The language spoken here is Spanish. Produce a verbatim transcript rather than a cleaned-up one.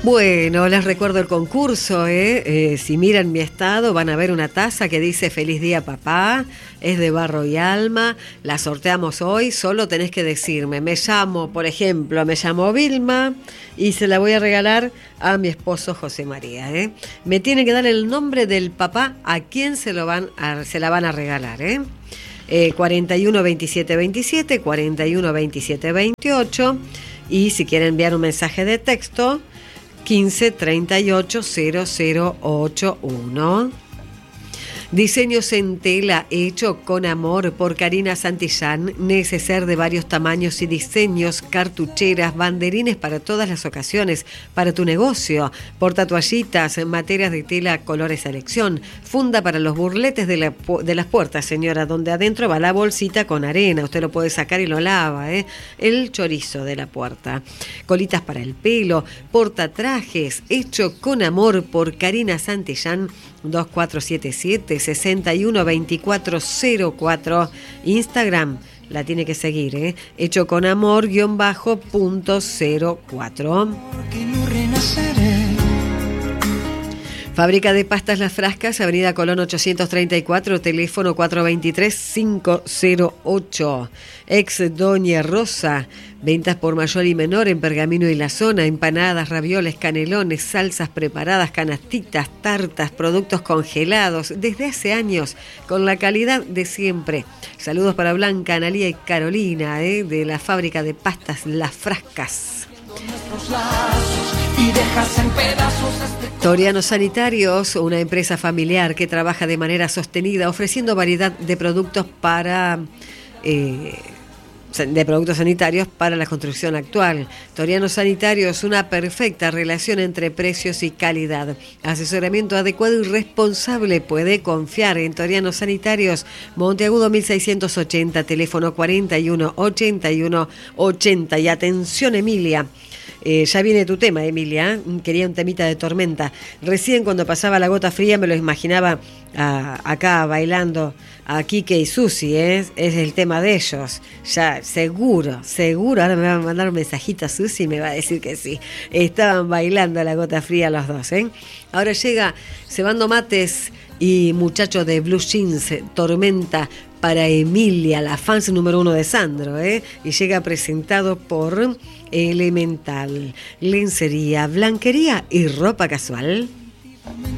Bueno, les recuerdo el concurso, ¿eh? Eh, si miran mi estado van a ver una taza que dice Feliz Día Papá, es de Barro y Alma, la sorteamos hoy, solo tenés que decirme, me llamo, por ejemplo, me llamo Vilma y se la voy a regalar a mi esposo José María, ¿eh? Me tiene que dar el nombre del papá a quien se, lo van a, se la van a regalar, ¿eh? Eh, cuarenta y uno veintisiete veintisiete, cuarenta y uno veintisiete veintiocho y si quieren enviar un mensaje de texto, quince treinta y ocho cero cero ochenta y uno. Diseños en tela hecho con amor por Karina Santillán, neceser de varios tamaños y diseños, cartucheras, banderines para todas las ocasiones, para tu negocio, portatoallitas, materias de tela, colores a elección, funda para los burletes de, la, de las puertas, señora, donde adentro va la bolsita con arena, usted lo puede sacar y lo lava, ¿eh? El chorizo de la puerta, colitas para el pelo, portatrajes, hecho con amor por Karina Santillán, dos cuatro siete siete, seis uno dos cuatro cero cuatro. Instagram, la tiene que seguir, ¿eh? Hecho con amor, guión bajo, punto cero cuatro. Fábrica de pastas Las Frascas, Avenida Colón ochocientos treinta y cuatro, teléfono cuatro dos tres cinco cero ocho. Ex Doña Rosa, ventas por mayor y menor en Pergamino y la zona, empanadas, ravioles, canelones, salsas preparadas, canastitas, tartas, productos congelados, desde hace años, con la calidad de siempre. Saludos para Blanca, Analía y Carolina, ¿eh? De la Fábrica de pastas Las Frascas. Toriano Sanitarios, una empresa familiar que trabaja de manera sostenida ofreciendo variedad de productos para eh, de productos sanitarios para la construcción actual. Toriano Sanitarios, una perfecta relación entre precios y calidad. Asesoramiento adecuado y responsable. Puede confiar en Toriano Sanitarios, Monteagudo mil seiscientos ochenta, teléfono cuarenta y uno ochenta y uno ochenta. Y atención, Emilia. Eh, ya viene tu tema, Emilia, ¿eh? Quería un temita de Tormenta. Recién cuando pasaba la gota fría me lo imaginaba a, acá bailando a Quique y Susi, ¿eh? Es el tema de ellos. Ya, seguro, seguro. Ahora me va a mandar un mensajito a Susi y me va a decir que sí. Estaban bailando a la gota fría los dos, ¿eh? Ahora llega Cebando Mates y Muchachos de Blue Jeans, Tormenta para Emilia, la fans número uno de Sandro, ¿eh? Y llega presentado por Elemental, lencería, blanquería y ropa casual.